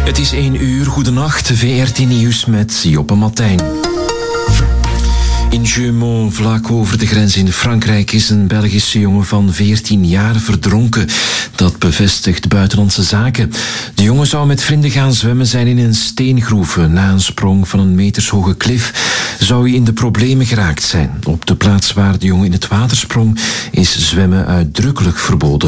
Het is 1 uur, goedenacht, VRT Nieuws met Joppe Martijn. In Jeumont, vlak over de grens in Frankrijk, is een Belgische jongen van 14 jaar verdronken. Dat bevestigt Buitenlandse Zaken. De jongen zou met vrienden gaan zwemmen zijn in een steengroeve. Na een sprong van een metershoge klif zou hij in de problemen geraakt zijn. Op de plaats waar de jongen in het water sprong is zwemmen uitdrukkelijk verboden.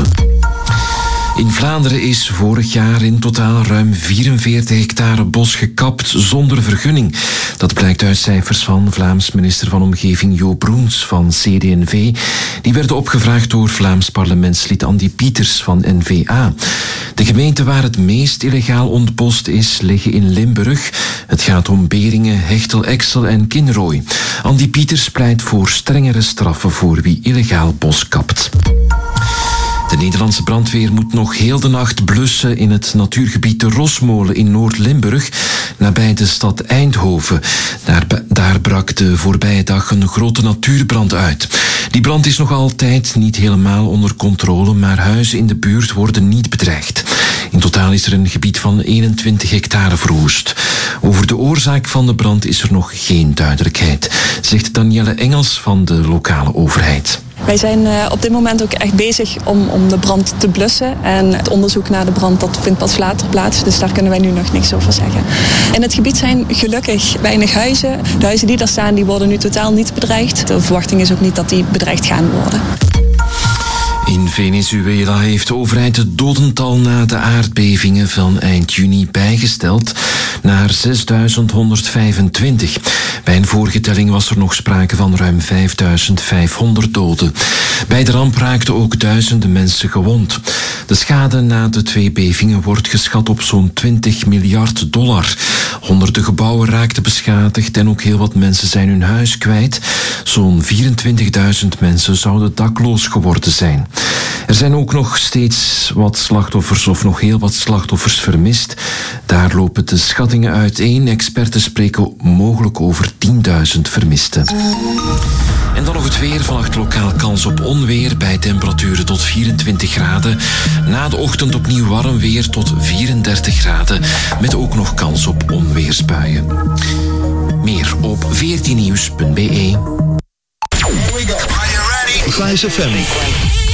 In Vlaanderen is vorig jaar in totaal ruim 44 hectare bos gekapt zonder vergunning. Dat blijkt uit cijfers van Vlaams minister van Omgeving Jo Broens van CD&V. Die werden opgevraagd door Vlaams parlementslid Andy Pieters van N-VA. De gemeenten waar het meest illegaal ontbost is, liggen in Limburg. Het gaat om Beringen, Hechtel, Exel en Kinrooi. Andy Pieters pleit voor strengere straffen voor wie illegaal bos kapt. De Nederlandse brandweer moet nog heel de nacht blussen in het natuurgebied de Rosmolen in Noord-Limburg, nabij de stad Eindhoven. Daar brak de voorbije dag een grote natuurbrand uit. Die brand is nog altijd niet helemaal onder controle, maar huizen in de buurt worden niet bedreigd. In totaal is er een gebied van 21 hectare verwoest. Over de oorzaak van de brand is er nog geen duidelijkheid, zegt Danielle Engels van de lokale overheid. Wij zijn op dit moment ook echt bezig om de brand te blussen. En het onderzoek naar de brand dat vindt pas later plaats. Dus daar kunnen wij nu nog niks over zeggen. In het gebied zijn gelukkig weinig huizen. De huizen die daar staan, die worden nu totaal niet bedreigd. De verwachting is ook niet dat die bedreigd gaan worden. In Venezuela heeft de overheid het dodental na de aardbevingen van eind juni bijgesteld naar 6.125. Bij een vorige telling was er nog sprake van ruim 5.500 doden. Bij de ramp raakten ook duizenden mensen gewond. De schade na de 2 bevingen wordt geschat op zo'n $20 miljard. Honderden gebouwen raakten beschadigd en ook heel wat mensen zijn hun huis kwijt. Zo'n 24.000 mensen zouden dakloos geworden zijn. Er zijn ook nog steeds wat slachtoffers of nog heel wat slachtoffers vermist. Daar lopen de schattingen uiteen. Experten spreken mogelijk over 10.000 vermisten. En dan nog het weer. Vannacht lokaal kans op onweer bij temperaturen tot 24 graden. Na de ochtend opnieuw warm weer tot 34 graden. Met ook nog kans op onweersbuien. Meer op vrtnieuws.be. Grijze FM.